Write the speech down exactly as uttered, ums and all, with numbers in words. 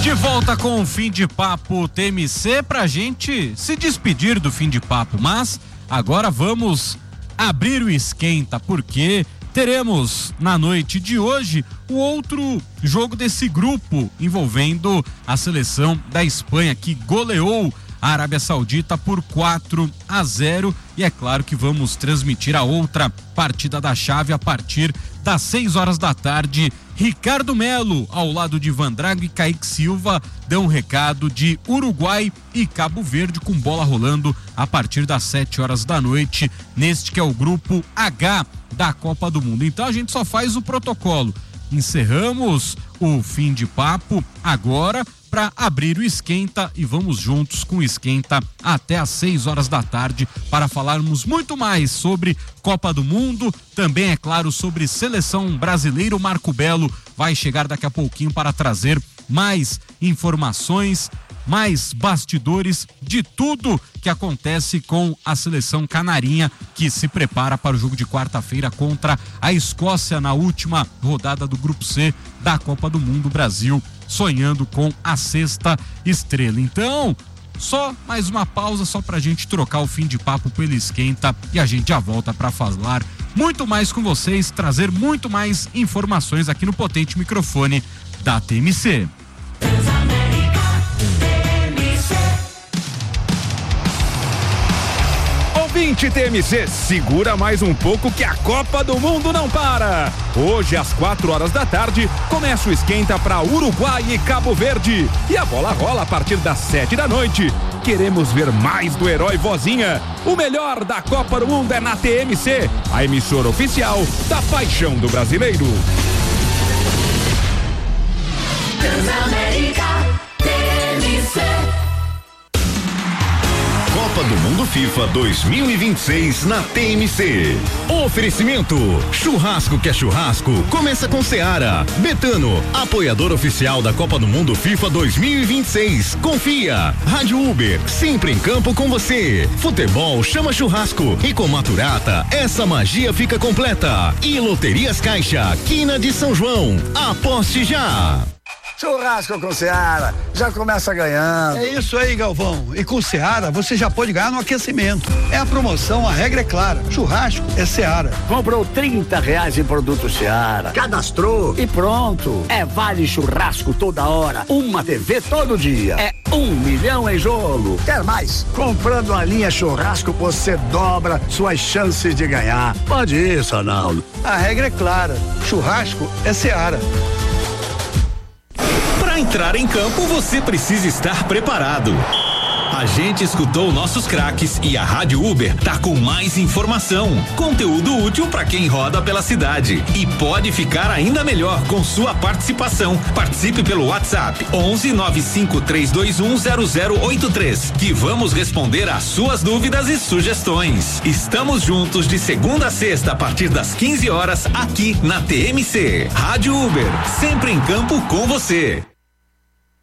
De volta com o Fim de Papo T M C pra gente se despedir do Fim de Papo, mas agora vamos abrir o esquenta, porque teremos na noite de hoje o outro jogo desse grupo envolvendo a seleção da Espanha, que goleou a Arábia Saudita por quatro a zero, e é claro que vamos transmitir a outra partida da chave a partir das seis horas da tarde. Ricardo Melo, ao lado de Van Drago e Kaique Silva, dão um recado de Uruguai e Cabo Verde, com bola rolando a partir das sete horas da noite, neste que é o grupo H da Copa do Mundo. Então a gente só faz o protocolo. Encerramos o Fim de Papo agora para abrir o esquenta, e vamos juntos com o esquenta até às seis horas da tarde para falarmos muito mais sobre Copa do Mundo, também é claro sobre seleção brasileira. O Marco Belo vai chegar daqui a pouquinho para trazer mais informações, mais bastidores de tudo que acontece com a seleção canarinha, que se prepara para o jogo de quarta-feira contra a Escócia na última rodada do Grupo C da Copa do Mundo. Brasil sonhando com a sexta estrela. Então, só mais uma pausa, só pra gente trocar o fim de papo pelo esquenta, e a gente já volta para falar muito mais com vocês, trazer muito mais informações aqui no potente microfone da T M C. Ouvinte T M C, segura mais um pouco que a Copa do Mundo não para. Hoje, às quatro horas da tarde, começa o esquenta para Uruguai e Cabo Verde. E a bola rola a partir das sete da noite. Queremos ver mais do herói Vozinha. O melhor da Copa do Mundo é na T M C, a emissora oficial da paixão do brasileiro. Transamérica T M C. Copa do Mundo FIFA dois mil e vinte e seis na T M C. Oferecimento: churrasco que é churrasco, começa com Seara. Betano, apoiador oficial da Copa do Mundo FIFA dois mil e vinte e seis. Confia. Rádio Uber, sempre em campo com você. Futebol chama churrasco, e com Maturata essa magia fica completa. E Loterias Caixa, Quina de São João. Aposte já. Churrasco com Seara, já começa ganhando. É isso aí, Galvão. E com Seara você já pode ganhar no aquecimento. É a promoção, a regra é clara. Churrasco é Seara. Comprou trinta reais em produto Seara, cadastrou e pronto. É vale churrasco toda hora, uma T V todo dia. É um milhão em jogo. Quer mais? Comprando a linha churrasco você dobra suas chances de ganhar. Pode ir, Sonaldo. A regra é clara. Churrasco é Seara. Para entrar em campo, você precisa estar preparado. A gente escutou nossos craques e a Rádio Uber tá com mais informação, conteúdo útil para quem roda pela cidade, e pode ficar ainda melhor com sua participação. Participe pelo WhatsApp onze nove cinco três dois um zero zero oito três, que vamos responder às suas dúvidas e sugestões. Estamos juntos de segunda a sexta a partir das quinze horas aqui na T M C. Rádio Uber, sempre em campo com você.